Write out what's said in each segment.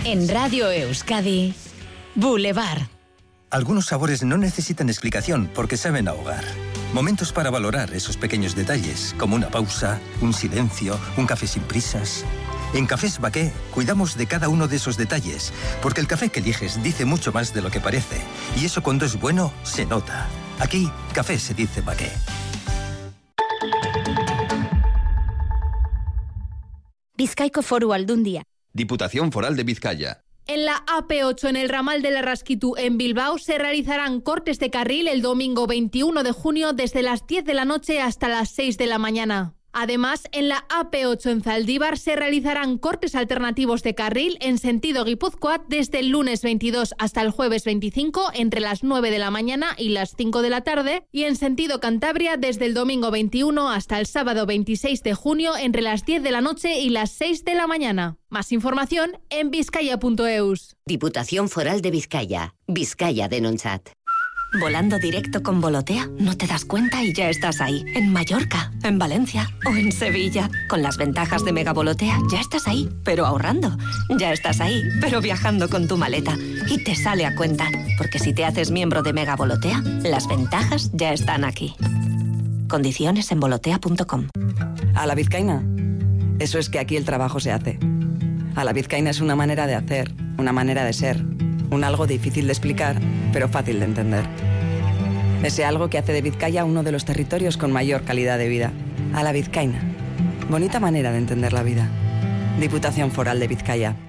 En Radio Euskadi, Boulevard. Algunos sabores no necesitan explicación porque saben a hogar. Momentos para valorar esos pequeños detalles, como una pausa, un silencio, un café sin prisas. En Cafés Baqué cuidamos de cada uno de esos detalles, porque el café que eliges dice mucho más de lo que parece. Y eso cuando es bueno, se nota. Aquí, café se dice Baqué. Bizkaiko Foru Aldundia. Diputación Foral de Vizcaya. En la AP8, en el ramal de Larraskitu, en Bilbao, se realizarán cortes de carril el domingo 21 de junio desde las 10 de la noche hasta las 6 de la mañana. Además, en la AP8 en Zaldívar se realizarán cortes alternativos de carril en sentido Guipúzcoa desde el lunes 22 hasta el jueves 25 entre las 9 de la mañana y las 5 de la tarde y en sentido Cantabria desde el domingo 21 hasta el sábado 26 de junio entre las 10 de la noche y las 6 de la mañana. Más información en vizcaya.eus. Diputación Foral de Vizcaya. Vizcaya Denontzat. Volando directo con Volotea, no te das cuenta y ya estás ahí. En Mallorca, en Valencia o en Sevilla. Con las ventajas de Mega Volotea, ya estás ahí, pero ahorrando. Ya estás ahí, pero viajando con tu maleta. Y te sale a cuenta, porque si te haces miembro de Mega Volotea, las ventajas ya están aquí. Condiciones en volotea.com. A la vizcaína. Eso es que aquí el trabajo se hace. A la vizcaína es una manera de hacer, una manera de ser. Un algo difícil de explicar, pero fácil de entender. Ese algo que hace de Vizcaya uno de los territorios con mayor calidad de vida. A la vizcaína. Bonita manera de entender la vida. Diputación Foral de Vizcaya.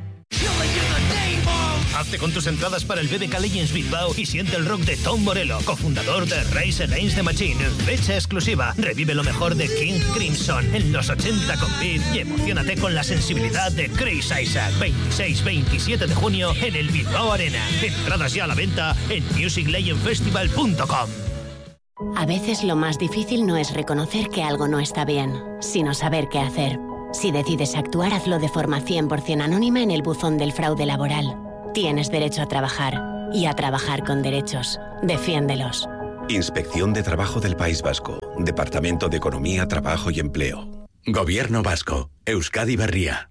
Hazte con tus entradas para el BBK Legends Bilbao y siente el rock de Tom Morello, cofundador de Rise Against the Machine. Fecha exclusiva. Revive lo mejor de King Crimson en los 80 con Pete y emocionate con la sensibilidad de Chris Isaac. 26-27 de junio en el Bilbao Arena. Entradas ya a la venta en musiclegendfestival.com. A veces lo más difícil no es reconocer que algo no está bien, sino saber qué hacer. Si decides actuar, hazlo de forma 100% anónima en el buzón del fraude laboral. Tienes derecho a trabajar y a trabajar con derechos. Defiéndelos. Inspección de Trabajo del País Vasco. Departamento de Economía, Trabajo y Empleo. Gobierno Vasco. Euskadi Berria.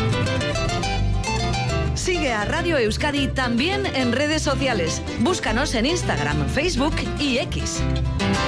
Sigue a Radio Euskadi también en redes sociales. Búscanos en Instagram, Facebook y X.